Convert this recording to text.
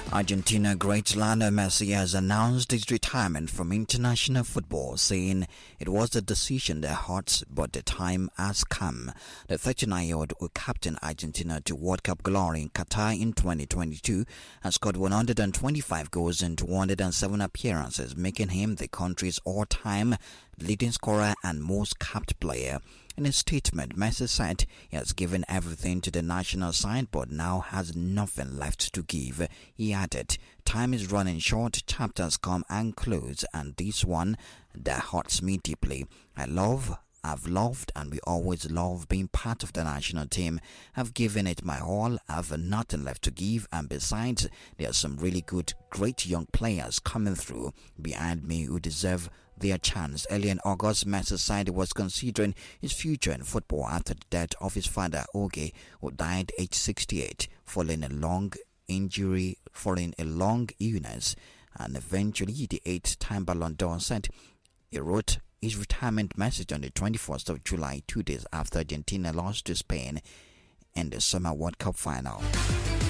Argentina great Lionel Messi has announced his retirement from international football, saying it was a decision that hurts, but the time has come. The 39-year-old who captained Argentina to World Cup glory in Qatar in 2022 has scored 125 goals in 207 appearances, making him the country's all-time leading scorer and most capped player. In a statement, Messi said he has given everything to the national side but now has nothing left to give. He added, "Time is running short, chapters come and close, and this one that hurts me deeply. I've loved and we always love being part of the national team. I've given it my all, I've nothing left to give, and besides, there are some really good, great young players coming through behind me who deserve their chance." Early in August, Messi said he was considering his future in football after the death of his father, Jorge, who died aged 68 following a long illness, and eventually the 8-time Ballon d'Or said he wrote his retirement message on the 21st of July, 2 days after Argentina lost to Spain in the Summer World Cup final.